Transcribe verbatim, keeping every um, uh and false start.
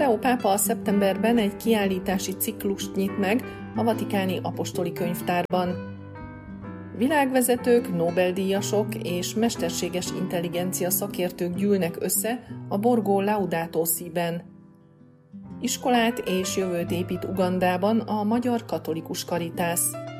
Leo pápa szeptemberben egy kiállítási ciklust nyit meg a Vatikáni Apostoli Könyvtárban. Világvezetők, Nobel-díjasok és mesterséges intelligencia szakértők gyűlnek össze a Borgo Laudato Si-ben. Iskolát és jövőt épít Ugandában a Magyar Katolikus Karitász.